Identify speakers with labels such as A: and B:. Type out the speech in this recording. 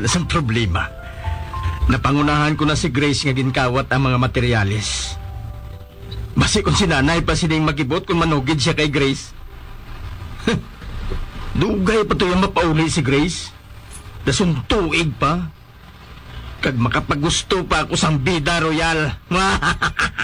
A: Wala sang problema. Napangunahan ko na si Grace nga ginkawat ang mga materyales. Basi kung si nanay pa sining magibot kung manugid siya kay Grace. Dugay pa to yung mapauli si Grace. Nasuntuig pa. Kag makapagusto pa ako sang bida royal.